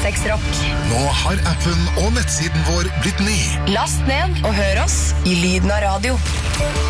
6 Rock. Nå har appen og nettsiden vår blitt ny. Last ned og hør oss i lyden av radio.